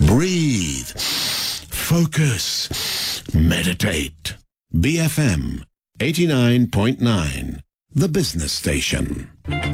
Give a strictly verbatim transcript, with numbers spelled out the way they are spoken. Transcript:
breathe, focus, meditate. B F M eighty-nine point nine, the business station.